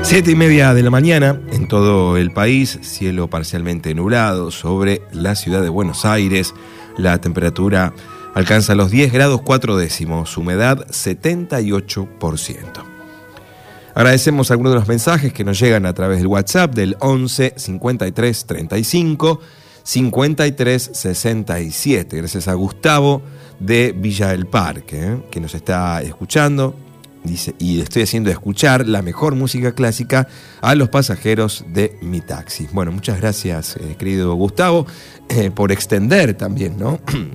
7:30 de la mañana, en todo el país, cielo parcialmente nublado sobre la ciudad de Buenos Aires. La temperatura alcanza los 10 grados 4 décimos, humedad 78%. Agradecemos algunos de los mensajes que nos llegan a través del WhatsApp del 11 53 35 53 67. Gracias a Gustavo de Villa del Parque, que nos está escuchando. Dice, y le estoy haciendo escuchar la mejor música clásica a los pasajeros de mi taxi. Bueno, muchas gracias, querido Gustavo, por extender también, ¿no?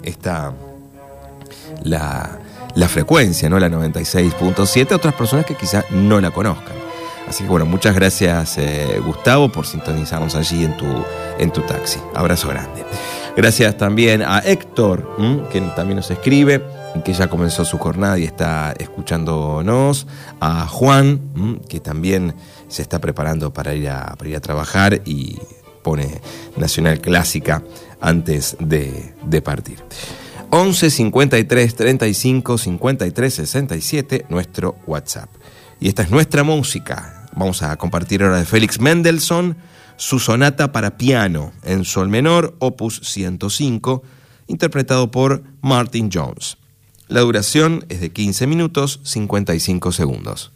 La frecuencia, ¿no? La 96.7 a otras personas que quizás no la conozcan. Así que bueno, muchas gracias, Gustavo, por sintonizarnos allí en tu taxi. Abrazo grande. Gracias también a Héctor, que también nos escribe, que ya comenzó su jornada y está escuchándonos. A Juan, que también se está preparando para ir a trabajar y pone Nacional Clásica antes de partir. 11 53 35 53 67, nuestro WhatsApp. Y esta es nuestra música. Vamos a compartir ahora de Félix Mendelssohn, su sonata para piano en sol menor, opus 105, interpretado por Martin Jones. La duración es de 15 minutos 55 segundos.